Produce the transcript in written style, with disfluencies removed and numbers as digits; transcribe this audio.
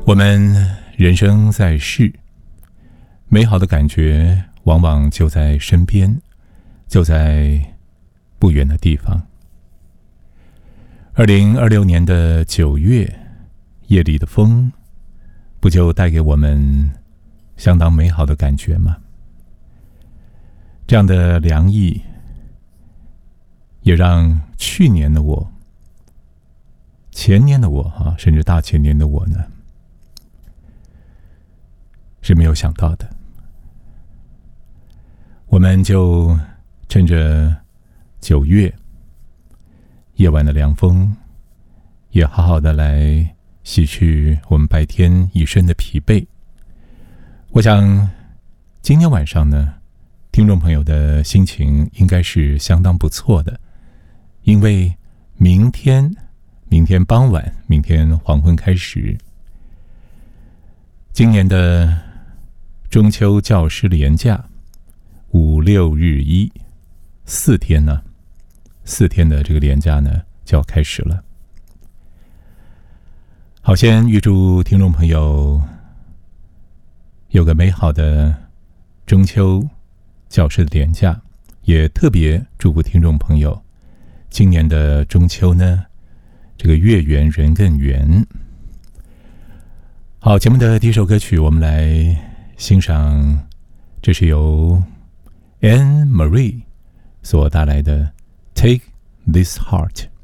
我们人生在世，美好的感觉往往就在身边，就在不远的地方。2026年的9月，夜里的风，不就带给我们相当美好的感觉吗？这样的凉意，也让去年的我、前年的我甚至大前年的我呢，是没有想到的。我们就趁着9月夜晚的凉风，也好好的来洗去我们白天一身的疲惫。我想今天晚上呢，听众朋友的心情应该是相当不错的，因为明天傍晚，明天黄昏开始，今年的中秋教师连假5、6日一4天呢，4天的这个连假呢就要开始了。好，先预祝听众朋友有个美好的中秋教师的连假，也特别祝福听众朋友今年的中秋呢，这个月圆人更圆。好，节目的第一首歌曲，我们来欣赏，这是由 Anne Marie 所带来的 Take This Heart。